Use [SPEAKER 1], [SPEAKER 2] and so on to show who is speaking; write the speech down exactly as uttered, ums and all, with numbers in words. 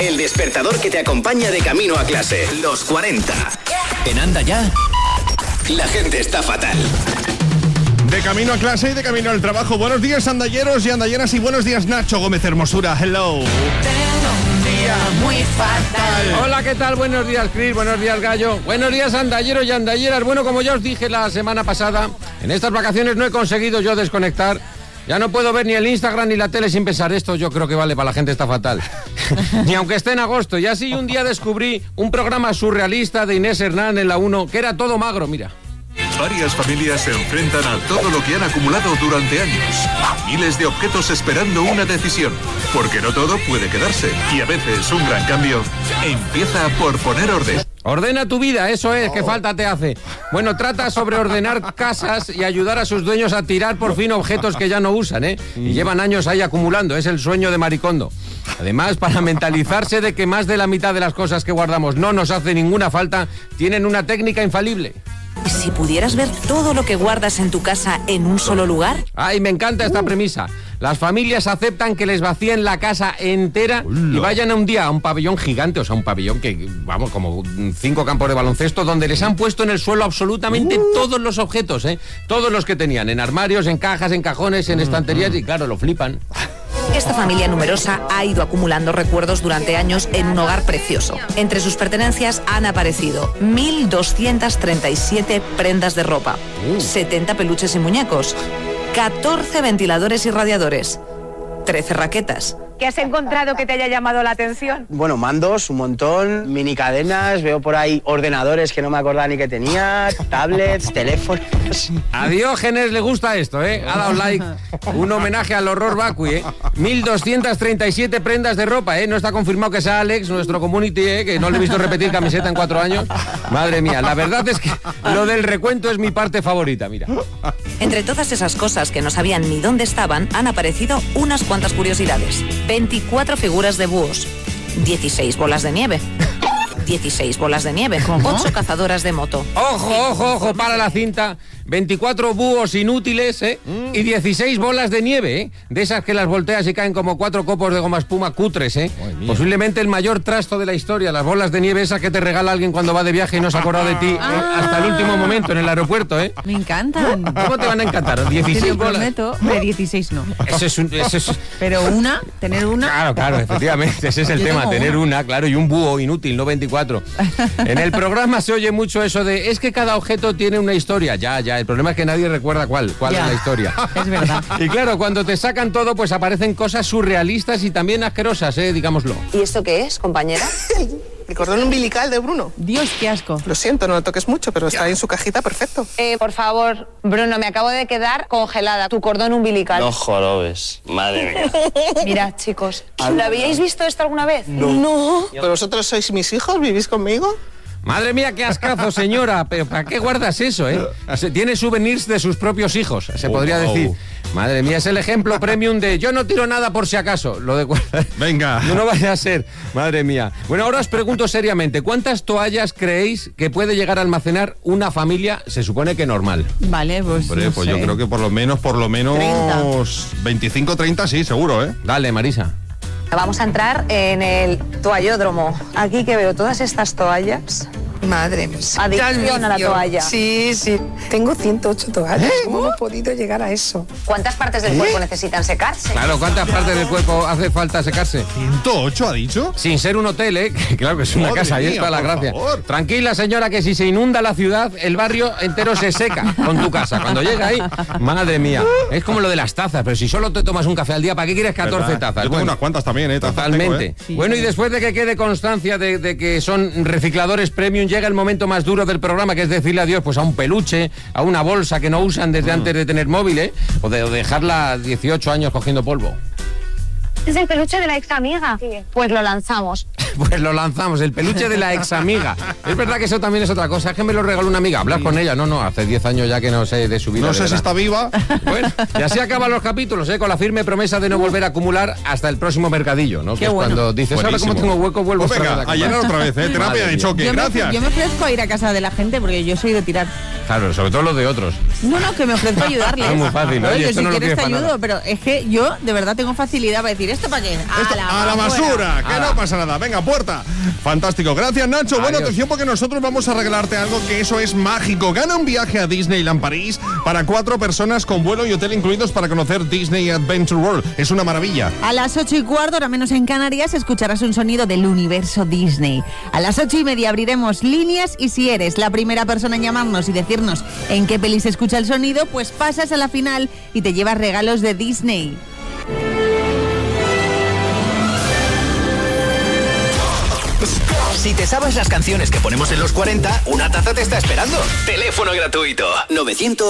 [SPEAKER 1] El despertador que te acompaña de camino a clase. Los cuarenta. En Anda Ya, la gente está fatal.
[SPEAKER 2] De camino a clase y de camino al trabajo. Buenos días, andalleros y andalleras, y buenos días, Nacho Gómez Hermosura. Hello.
[SPEAKER 3] Tengo un día muy fatal.
[SPEAKER 4] Hola, ¿qué tal? Buenos días, Chris. Buenos días, Gallo. Buenos días, andalleros y andalleras. Bueno, como ya os dije la semana pasada, en estas vacaciones no he conseguido yo desconectar. Ya no puedo ver ni el Instagram ni la tele sin pensar, esto yo creo que vale para la gente, está fatal. Ni aunque esté en agosto. Y así un día descubrí un programa surrealista de Inés Hernán en la uno, que era todo magro, mira.
[SPEAKER 5] Varias familias se enfrentan a todo lo que han acumulado durante años. Miles de objetos esperando una decisión. Porque no todo puede quedarse. Y a veces un gran cambio empieza por poner orden.
[SPEAKER 4] Ordena tu vida, eso es, qué falta te hace. Bueno, trata sobre ordenar casas y ayudar a sus dueños a tirar por fin objetos que ya no usan, ¿eh? Y llevan años ahí acumulando, es el sueño de Maricondo. Además, para mentalizarse de que más de la mitad de las cosas que guardamos no nos hace ninguna falta, tienen una técnica infalible.
[SPEAKER 6] ¿Y si pudieras ver todo lo que guardas en tu casa en un solo lugar?
[SPEAKER 4] Ay, me encanta esta premisa. Las familias aceptan que les vacíen la casa entera y vayan a un día a un pabellón gigante, o sea, un pabellón que, vamos, como cinco campos de baloncesto, donde les han puesto en el suelo absolutamente todos los objetos, ¿eh? Todos los que tenían, en armarios, en cajas, en cajones, en estanterías, y claro, lo flipan.
[SPEAKER 6] Esta familia numerosa ha ido acumulando recuerdos durante años en un hogar precioso. Entre sus pertenencias han aparecido mil doscientas treinta y siete prendas de ropa, uh. setenta peluches y muñecos, catorce ventiladores y radiadores, trece raquetas.
[SPEAKER 7] ¿Qué has encontrado que te haya llamado la atención?
[SPEAKER 8] Bueno, mandos, un montón, mini cadenas, veo por ahí ordenadores que no me acordaba ni que tenía, tablets, teléfonos.
[SPEAKER 4] A Diógenes le gusta esto, ¿eh? Ha dado like. Un homenaje al horror vacui, ¿eh? mil doscientas treinta y siete prendas de ropa, ¿eh? No está confirmado que sea Alex, nuestro community, ¿eh? Que no le he visto repetir camiseta en cuatro años. Madre mía, la verdad es que lo del recuento es mi parte favorita, mira.
[SPEAKER 6] Entre todas esas cosas que no sabían ni dónde estaban, han aparecido unas cuantas curiosidades. veinticuatro figuras de búhos, dieciséis bolas de nieve, dieciséis bolas de nieve, ocho cazadoras de moto.
[SPEAKER 4] Ojo, ojo, ojo, para la cinta. veinticuatro búhos inútiles, ¿eh? Mm. Y dieciséis bolas de nieve, ¿eh? De esas que las volteas y caen como cuatro copos de goma espuma cutres, ¿eh? Posiblemente el mayor trasto de la historia, las bolas de nieve esas que te regala alguien cuando va de viaje y no se ha acordado de ti, ah. ¿eh? Hasta el último momento en el aeropuerto, ¿eh?
[SPEAKER 3] Me encantan.
[SPEAKER 4] ¿Cómo te van a encantar? dieciséis bolas.
[SPEAKER 3] Prometo, de dieciséis no.
[SPEAKER 4] Eso es un, eso es...
[SPEAKER 3] Pero una, tener una...
[SPEAKER 4] Claro, claro, efectivamente, ese es el
[SPEAKER 3] Yo
[SPEAKER 4] tema, tener una. una, claro, y un búho inútil, no veinticuatro. En el programa se oye mucho eso de, es que cada objeto tiene una historia. Ya, ya, el problema es que nadie recuerda cuál, cuál ya. es la historia.
[SPEAKER 3] Es verdad.
[SPEAKER 4] Y claro, cuando te sacan todo, pues aparecen cosas surrealistas y también asquerosas, eh, digámoslo.
[SPEAKER 7] ¿Y esto qué es, compañera?
[SPEAKER 9] El cordón umbilical de Bruno.
[SPEAKER 3] Dios, qué asco.
[SPEAKER 9] Lo siento, no lo toques mucho, pero está ahí en su cajita perfecto.
[SPEAKER 7] Eh, por favor, Bruno, me acabo de quedar congelada. Tu cordón umbilical.
[SPEAKER 10] No jorobes, madre mía.
[SPEAKER 7] Mirad, chicos, ¿lo habíais visto esto alguna vez?
[SPEAKER 9] No. no. ¿Pero vosotros sois mis hijos? ¿Vivís conmigo?
[SPEAKER 4] Madre mía, qué ascazo, señora. ¿Pero para qué guardas eso, eh? Tiene souvenirs de sus propios hijos, se podría decir. Madre mía, es el ejemplo premium de yo no tiro nada por si acaso. Lo de guardar.
[SPEAKER 2] Venga.
[SPEAKER 4] No, no vaya a ser. Madre mía. Bueno, ahora os pregunto seriamente, ¿cuántas toallas creéis que puede llegar a almacenar una familia, se supone que normal?
[SPEAKER 3] Vale, pues
[SPEAKER 2] Hombre,
[SPEAKER 3] no
[SPEAKER 2] pues
[SPEAKER 3] sé.
[SPEAKER 2] yo creo que por lo menos, por lo menos
[SPEAKER 3] treinta.
[SPEAKER 2] veinticinco, treinta, sí, seguro, ¿eh?
[SPEAKER 4] Dale, Marisa.
[SPEAKER 7] Vamos a entrar en el toallódromo. Aquí que veo todas estas toallas.
[SPEAKER 9] Madre mía.
[SPEAKER 7] Adicción a la toalla.
[SPEAKER 9] Sí, sí. Tengo ciento ocho toallas. ¿Eh? ¿Cómo hemos podido llegar a eso?
[SPEAKER 7] ¿Cuántas partes del ¿Eh? cuerpo necesitan secarse?
[SPEAKER 4] Claro, ¿cuántas partes del cuerpo hace falta secarse?
[SPEAKER 2] ¿ciento ocho ha dicho?
[SPEAKER 4] Sin ser un hotel, ¿eh? Que claro que es una
[SPEAKER 2] Madre
[SPEAKER 4] casa, ahí
[SPEAKER 2] mía,
[SPEAKER 4] está la
[SPEAKER 2] por
[SPEAKER 4] gracia.
[SPEAKER 2] favor.
[SPEAKER 4] Tranquila, señora, que si se inunda la ciudad, el barrio entero se seca con tu casa. Cuando llega ahí, madre mía, es como lo de las tazas, pero si solo te tomas un café al día, ¿para qué quieres catorce
[SPEAKER 2] ¿verdad?
[SPEAKER 4] tazas?
[SPEAKER 2] Yo tengo
[SPEAKER 4] Bueno,
[SPEAKER 2] unas cuantas también, ¿eh? Tazas
[SPEAKER 4] totalmente.
[SPEAKER 2] tengo, ¿eh?
[SPEAKER 3] Sí,
[SPEAKER 4] bueno,
[SPEAKER 3] sí.
[SPEAKER 4] y después de que quede constancia de, de que son recicladores premium, llega el momento más duro del programa, que es decirle adiós pues a un peluche, a una bolsa que no usan desde mm. antes de tener móvil, ¿eh? O de o dejarla dieciocho años cogiendo polvo.
[SPEAKER 7] Es el peluche de la ex amiga. Sí. Pues lo lanzamos.
[SPEAKER 4] Pues lo lanzamos, el peluche de la ex amiga. Es verdad que eso también es otra cosa, es que me lo regaló una amiga, hablar con ella, no, no, hace diez años ya que no sé de su vida.
[SPEAKER 2] No sé si está viva.
[SPEAKER 4] Bueno, y así acaban los capítulos, ¿eh? Con la firme promesa de no volver a acumular hasta el próximo mercadillo, ¿no?
[SPEAKER 6] Qué
[SPEAKER 4] que es
[SPEAKER 6] bueno.
[SPEAKER 4] cuando dices,
[SPEAKER 2] Buenísimo.
[SPEAKER 4] ahora como tengo hueco, vuelvo
[SPEAKER 2] Pues venga,
[SPEAKER 4] otra
[SPEAKER 2] a
[SPEAKER 4] vez a
[SPEAKER 2] llenar
[SPEAKER 4] acumular.
[SPEAKER 2] otra vez, ¿eh? Terapia
[SPEAKER 4] Madre
[SPEAKER 2] de
[SPEAKER 4] mía.
[SPEAKER 2] choque.
[SPEAKER 9] Yo me,
[SPEAKER 2] Gracias.
[SPEAKER 9] yo me ofrezco a ir a casa de la gente porque yo soy de tirar.
[SPEAKER 4] Claro, sobre todo los de otros.
[SPEAKER 9] No, no, que me ofrezco a ayudarles.
[SPEAKER 4] Es muy fácil,
[SPEAKER 9] Oye,
[SPEAKER 4] oye, esto
[SPEAKER 9] si
[SPEAKER 4] no lo
[SPEAKER 9] quieres
[SPEAKER 4] quieres
[SPEAKER 9] te
[SPEAKER 4] para
[SPEAKER 9] ayudo,
[SPEAKER 4] nada.
[SPEAKER 9] pero es que yo de verdad tengo facilidad para decir, ¿esto para qué?
[SPEAKER 2] Esto, a la
[SPEAKER 9] afuera.
[SPEAKER 2] basura, que
[SPEAKER 4] Ala.
[SPEAKER 2] no pasa nada. Venga, puerta. Fantástico. Gracias, Nacho. Bueno,
[SPEAKER 4] Adiós.
[SPEAKER 2] atención porque nosotros vamos a regalarte algo que eso es mágico. Gana un viaje a Disneyland París para cuatro personas con vuelo y hotel incluidos para conocer Disney Adventure World. Es una maravilla.
[SPEAKER 9] A las ocho y cuarto, ahora menos en Canarias, escucharás un sonido del universo Disney. A las ocho y media abriremos líneas y si eres la primera persona en llamarnos y decirnos en qué peli se escucha el sonido, pues pasas a la final y te llevas regalos de Disney.
[SPEAKER 1] Si te sabes las canciones que ponemos en los cuarenta, una taza te está esperando. Teléfono gratuito. novecientos